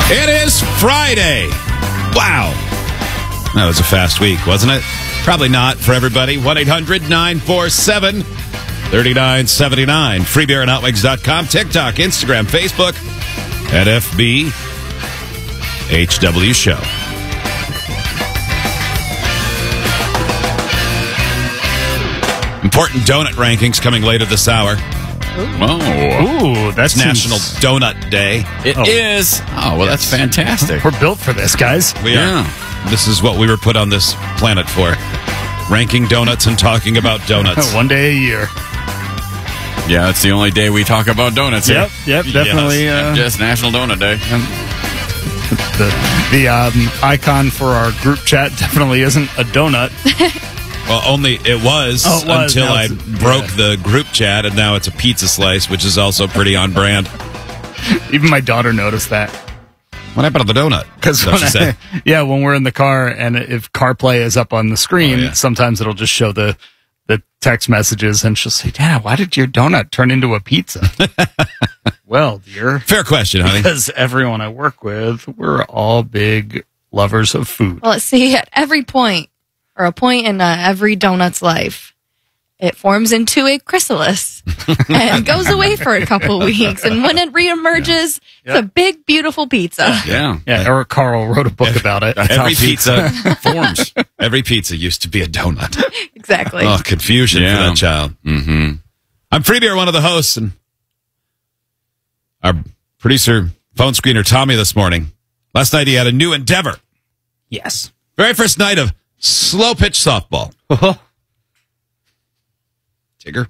It is Friday. Wow. That was a fast week, wasn't it? Probably not for everybody. 1-800-947-3979. Freebeerandhotwings.com. TikTok, Instagram, Facebook, at FB HW Show. Important donut rankings coming later this hour. Ooh, that's National Donut Day. It is. Oh, well, that's fantastic. We're built for this, guys. We are. This is what we were put on this planet for. Ranking donuts and talking about donuts. One day a year. Yeah, that's the only day we talk about donuts here. Yep, definitely. Just National Donut Day. The icon for our group chat definitely isn't a donut. Well, only it was until I broke the group chat, and now it's a pizza slice, which is also pretty on brand. Even my daughter noticed that. What happened to the donut? Because when we're in the car and if CarPlay is up on the screen, sometimes it'll just show the text messages, and she'll say, "Dad, why did your donut turn into a pizza?" Well, dear, fair question, honey. Because everyone I work with, we're all big lovers of food. Well, see, at every point, or a point in every donut's life, it forms into a chrysalis and goes away for a couple weeks. And when it reemerges, it's a big, beautiful pizza. Yeah. Eric Carl wrote a book about it. Every pizza forms. Every pizza used to be a donut. Exactly. Oh, confusion for that child. Mm-hmm. I'm Freebeer, one of the hosts, and our producer, phone screener, Tommy, this morning. Last night he had a new endeavor. Yes. Very first night of slow pitch softball. Tigger.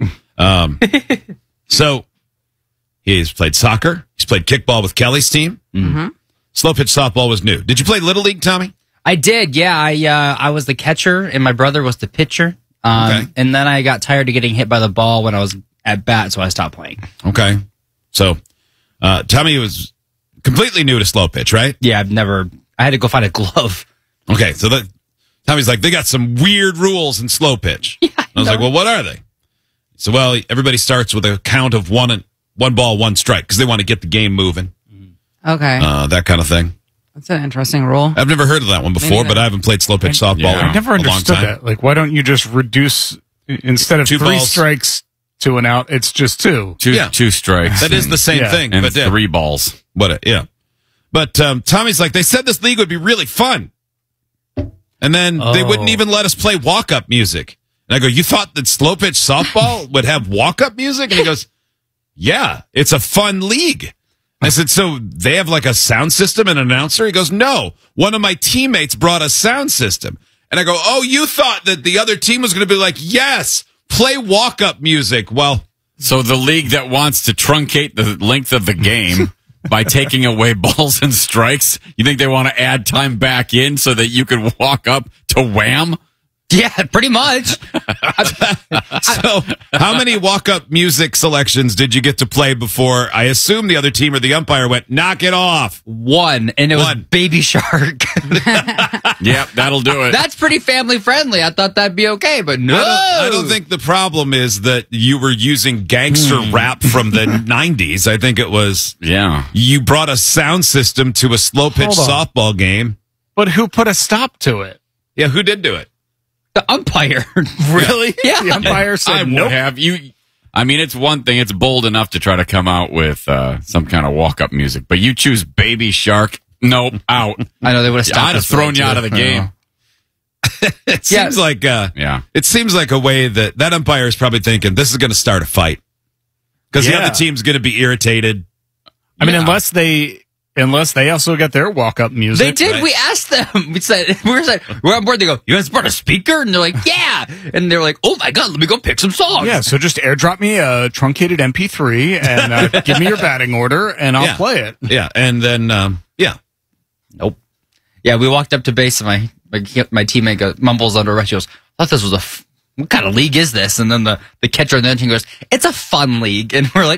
So he's played soccer. He's played kickball with Kelly's team. Mm-hmm. Slow pitch softball was new. Did you play Little League, Tommy? I did, yeah. I was the catcher, and my brother was the pitcher. And then I got tired of getting hit by the ball when I was at bat, so I stopped playing. Okay. So Tommy was completely new to slow pitch, right? Yeah, I had to go find a glove. Okay, so Tommy's like, they got some weird rules in slow pitch. Yeah, I was like, well, what are they? So, well, everybody starts with a count of one ball, one strike, because they want to get the game moving. Okay. That kind of thing. That's an interesting rule. I've never heard of that one before, but I haven't played slow pitch softball in I never understood a long time. that. Like, why don't you just reduce, instead of 3 strikes to an out, it's just 2? Two strikes. That is the same thing. And but 3 balls. But Tommy's like, they said this league would be really fun. And then they wouldn't even let us play walk-up music. And I go, you thought that slow pitch softball would have walk-up music? And he goes, yeah, it's a fun league. I said, so they have like a sound system and an announcer? He goes, no, one of my teammates brought a sound system. And I go, oh, you thought that the other team was going to be like, yes, play walk-up music. Well, so the league that wants to truncate the length of the game by taking away balls and strikes, you think they want to add time back in so that you can walk up to wham? Yeah, pretty much. So how many walk-up music selections did you get to play before I assume the other team or the umpire went, knock it off? 1, and it was Baby Shark. Yep, that'll do it. That's pretty family friendly. I thought that'd be okay, but no. I don't think the problem is that you were using gangster rap from the 90s. I think it was you brought a sound system to a slow-pitch softball game. But who put a stop to it? Yeah, who did do it? The umpire. Really? Yeah. The umpire said I would have. I mean, it's one thing. It's bold enough to try to come out with some kind of walk-up music. But you choose Baby Shark. Nope, out. I know they would have stopped. I'd have thrown you out of the game. It seems like it seems like a way that umpire is probably thinking this is going to start a fight because the other team's going to be irritated. I mean, unless they also got their walk-up music. They did. Right? We asked them. We said, we're on board. They go, you guys brought a speaker? And they're like, yeah. And they're like, oh my God, let me go pick some songs. Yeah, so just airdrop me a truncated MP3 and give me your batting order and I'll play it. Yeah, and then, Nope. Yeah, we walked up to base and my teammate mumbles under breath. She goes, I thought this was what kind of league is this? And then the catcher on the other team goes, it's a fun league. And we're like,